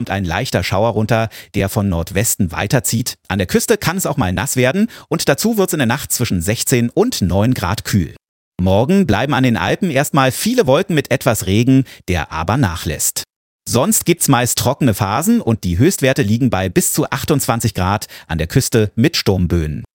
ein leichter Schauer runter, der von Nordwesten weiterzieht. An der Küste kann es auch mal nass werden und dazu wird es in der Nacht zwischen 16 und 9 Grad kühl. Morgen bleiben an den Alpen erstmal viele Wolken mit etwas Regen, der aber nachlässt. Sonst gibt's meist trockene Phasen und die Höchstwerte liegen bei bis zu 28 Grad, an der Küste mit Sturmböen.